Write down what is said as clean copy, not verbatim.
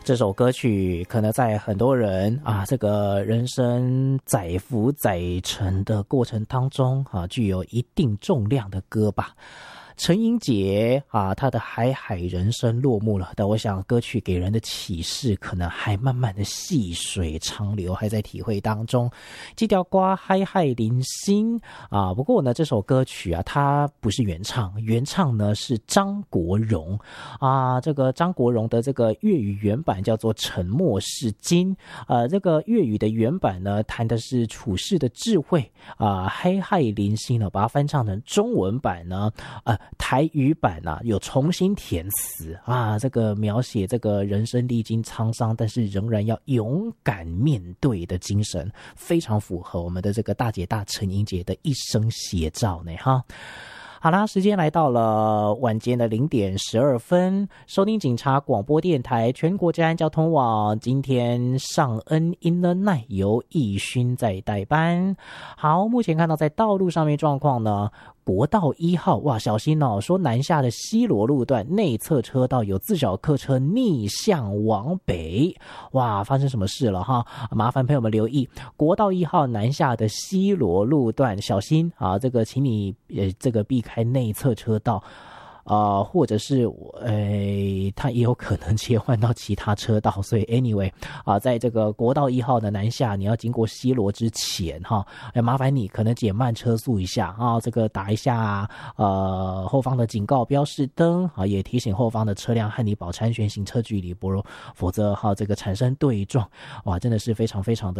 这首歌曲可能在很多人这个人生载浮载沉的过程当中具有一定重量的歌吧。陈英杰他的海海人生落幕了，但我想歌曲给人的启示可能还慢慢的细水长流，还在体会当中。这条歌海海零星不过呢这首歌曲它不是原唱，原唱呢是张国荣这个张国荣的这个粤语原版叫做沉默是金这个粤语的原版呢谈的是处世的智慧海海零星呢把它翻唱成中文版呢台语版有重新填词这个描写这个人生历经沧桑，但是仍然要勇敢面对的精神，非常符合我们的这个大姐大陈英杰的一生写照呢哈。好啦，时间来到了晚间的0点12分，收听警察广播电台全国治安交通网，今天上恩 in the night 由义勋在代班。好，目前看到在道路上面状况呢，国道1号哇小心说南下的西螺路段内侧车道有自小客车逆向往北，哇发生什么事了哈？麻烦朋友们留意国道1号南下的西螺路段小心这个请你这个避开内侧车道或者是它也有可能切换到其他车道，所以 anyway 在这个国道1号的南下，你要经过西螺之前麻烦你可能减慢车速一下这个打一下后方的警告标示灯也提醒后方的车辆和你保持安全行车距离，否则这个产生对撞哇真的是非常非常的